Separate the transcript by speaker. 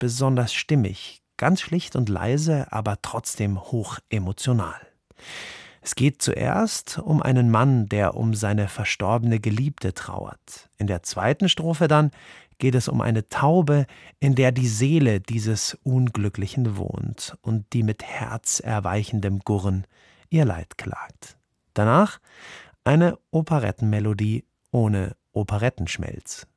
Speaker 1: besonders stimmig, ganz schlicht und leise, aber trotzdem hoch emotional. Es geht zuerst um einen Mann, der um seine verstorbene Geliebte trauert. In der zweiten Strophe dann geht es um eine Taube, in der die Seele dieses Unglücklichen wohnt und die mit herzerweichendem Gurren ihr Leid klagt. Danach eine Operettenmelodie ohne Operettenschmelz.